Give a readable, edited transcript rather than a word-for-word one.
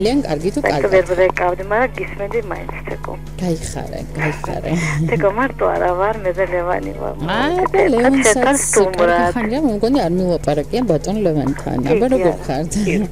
ძალიან კარგი თუ კარგი. კარგად. ვერ ბრეკავდი, მაგრამ გისმენდი მაინც თეკო. გაიხარე. თეკო მარტო არა ვარ, მე და ლევანი ვარ. და ლევანსაც კარგი ხანია, მგონი არ მივაპარაკია ბატონ ლევანთან. აბა როგორ ხართ?